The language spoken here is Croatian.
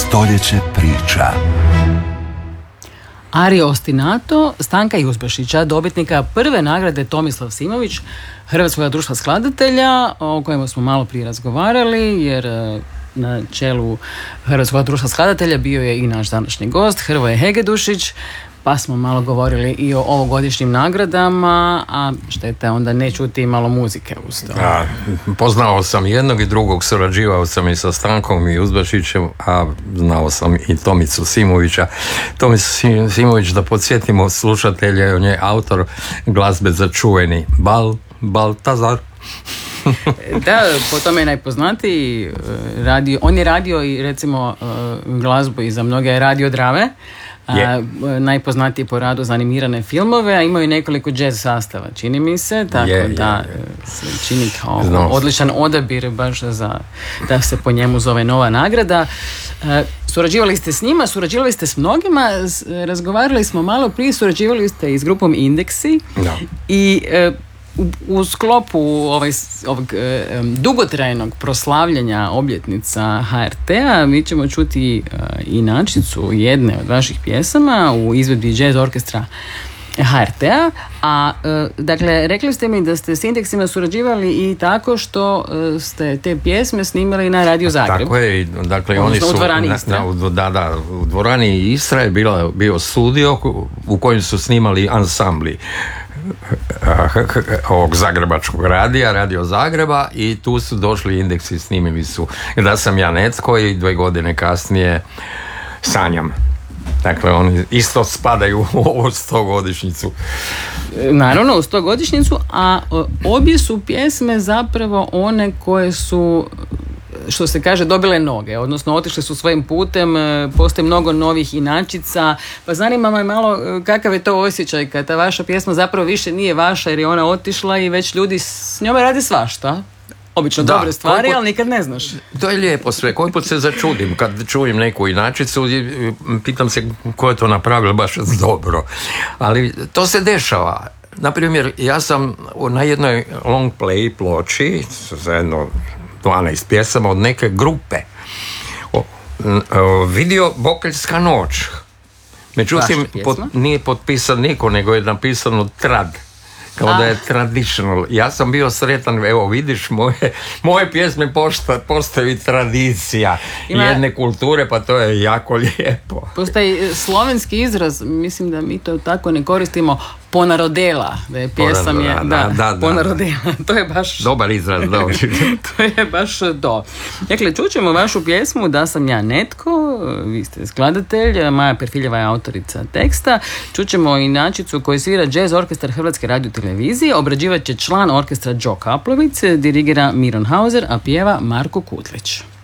Stoljeće priča. Ario Ostinato, Stanka Juzbašića, dobitnika prve nagrade Tomislav Simović, Hrvatskog društva skladatelja, o kojemu smo malo prije razgovarali, jer na čelu Hrvatskog društva skladatelja bio je i naš današnji gost, Hrvoje Hegedušić, pa smo malo govorili i o ovogodišnjim nagradama, a šteta onda ne čuti malo muzike uz to. Poznao sam jednog i drugog, surađivao sam i sa Stankom i Uzbašićem, a znao sam i Tomicu Simovića. Tomicu Simović, da podsjetimo slušatelje, on je autor glazbe za čuveni Baltazar. Da, po tome je najpoznatiji. On je radio i recimo glazbu i za mnoge radio drame. Najpoznatiji po radu za animirane filmove, a imaju nekoliko jazz sastava, čini mi se, tako se čini kao odličan odabir baš da se po njemu zove nova nagrada. Surađivali ste s njima, surađivali ste s mnogima, razgovarali smo malo prije, surađivali ste i s grupom Indeksi i u sklopu ovog dugotrajnog proslavljanja obljetnica HRT-a mi ćemo čuti inačicu jedne od vaših pjesama u izvedbi jazz orkestra HRT-a, a dakle rekli ste mi da ste s Indeksima surađivali i tako što ste te pjesme snimali na Radio Zagreb. Tako je, dakle oni su u dvorani Istra. U dvorani Istra je bio studio u kojem su snimali ansambli ovog zagrebačkog radija, Radio Zagreba, i tu su došli Indeksi, snimili su Da sam ja netko i 2 godine kasnije Sanjam. Dakle, oni isto spadaju u ovu 100-godišnjicu. Naravno, u 100-godišnjicu, a obje su pjesme zapravo one koje su, što se kaže, dobile noge, odnosno otišle su svojim putem, postoji mnogo novih inačica, pa zanima me malo kakav je to osjećaj kad ta vaša pjesma zapravo više nije vaša jer je ona otišla i već ljudi s njome rade svašta. Obično dobre stvari, ali nikad ne znaš. To je lijepo sve. Koji put se začudim kad čujem neku inačicu, pitam se ko je to napravilo baš dobro. Ali to se dešava. Naprimjer, ja sam na jednoj long play ploči za jedno 12 pjesama od neke grupe vidio Bokeljska noć. Međutim, nije potpisan niko, nego je napisano Trad. Kao da je traditional. Ja sam bio sretan, evo vidiš, moje pjesme postaju tradicija jedne kulture, pa to je jako lijepo. Postoji slovenski izraz, mislim da mi to tako ne koristimo, ponarodela, da je pjesam ponarodela. To je baš dobar izraz, dobro. To je baš to. Dakle, čućemo vašu pjesmu Da sam ja netko, vi ste skladatelj, Maja Perfiljeva je autorica teksta, čućemo inačicu koju svira jazz orkestar Hrvatske radiotelevizije, obrađivat će član orkestra Đo Kaplovic, dirigira Miron Hauser, a pjeva Marko Kutlić.